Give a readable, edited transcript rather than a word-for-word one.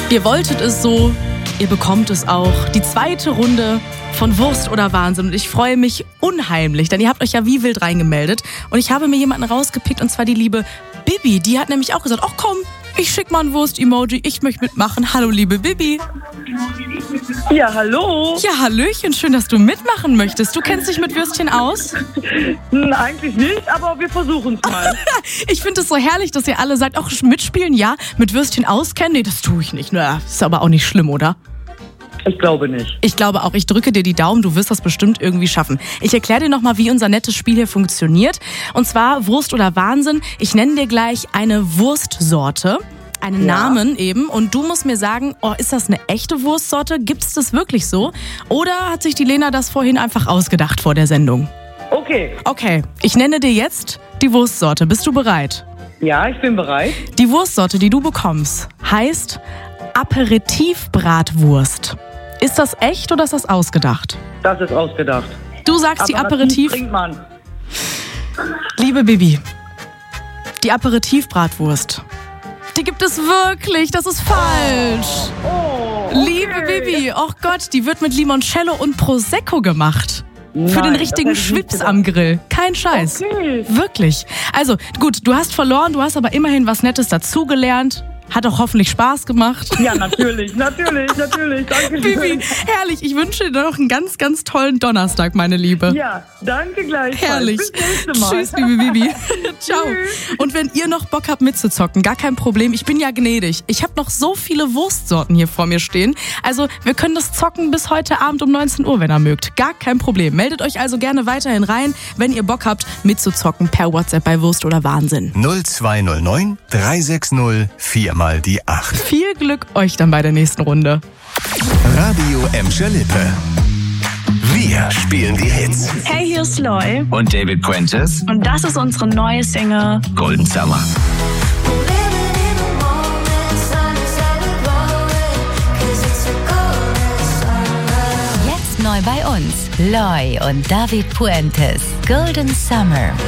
Ihr wolltet es so, ihr bekommt es auch. Die zweite Runde von Wurst oder Wahnsinn. Und ich freue mich unheimlich, denn ihr habt euch ja wie wild reingemeldet. Und ich habe mir jemanden rausgepickt, und zwar die liebe Bibi. Die hat nämlich auch gesagt, ach komm, ich schick mal ein Wurst-Emoji, ich möchte mitmachen. Hallo liebe Bibi. Ja, hallo. Ja, hallöchen, schön, dass du mitmachen möchtest. Du kennst dich mit Würstchen aus? Eigentlich nicht, aber wir versuchen es mal. Ich finde es so herrlich, dass ihr alle sagt, ach, mitspielen, ja, mit Würstchen auskennen. Nee, das tue ich nicht. Na, ist aber auch nicht schlimm, oder? Ich glaube nicht. Ich glaube auch, ich drücke dir die Daumen, du wirst das bestimmt irgendwie schaffen. Ich erkläre dir nochmal, wie unser nettes Spiel hier funktioniert. Und zwar Wurst oder Wahnsinn. Ich nenne dir gleich eine Wurstsorte, einen Namen eben. Und du musst mir sagen, oh, ist das eine echte Wurstsorte? Gibt es das wirklich so? Oder hat sich die Lena das vorhin einfach ausgedacht vor der Sendung? Okay. Okay, ich nenne dir jetzt die Wurstsorte. Bist du bereit? Ja, ich bin bereit. Die Wurstsorte, die du bekommst, heißt Aperitivbratwurst. Ist das echt oder ist das ausgedacht? Das ist ausgedacht. Du sagst die Aperitiv... trinkt man. Liebe Bibi, die Aperitivbratwurst, die gibt es wirklich. Das ist falsch. Oh, okay. Liebe Bibi, oh Gott, die wird mit Limoncello und Prosecco gemacht. Für den richtigen Schwips am Grill. Kein Scheiß. Okay. Wirklich. Also, gut, du hast verloren, du hast aber immerhin was Nettes dazugelernt. Hat auch hoffentlich Spaß gemacht. Ja, natürlich. Danke Bibi, herrlich. Ich wünsche dir noch einen ganz, ganz tollen Donnerstag, meine Liebe. Ja, danke gleichfalls. Herrlich. Bis nächste Mal. Tschüss, liebe Bibi. Ciao. Tschüss. Und wenn ihr noch Bock habt mitzuzocken, gar kein Problem. Ich bin ja gnädig. Ich habe noch so viele Wurstsorten hier vor mir stehen. Also wir können das zocken bis heute Abend um 19 Uhr, wenn ihr mögt. Gar kein Problem. Meldet euch also gerne weiterhin rein, wenn ihr Bock habt, mitzuzocken per WhatsApp bei Wurst oder Wahnsinn. 0209 360 4 mal die 8. Viel Glück euch dann bei der nächsten Runde. Radio Emscher Lippe. Wir spielen die Hits. Hey, hier ist Loy Und David Puentes, und das ist unsere neue Single. Golden Summer. Jetzt neu bei uns, Loy und David Puentes, Golden Summer.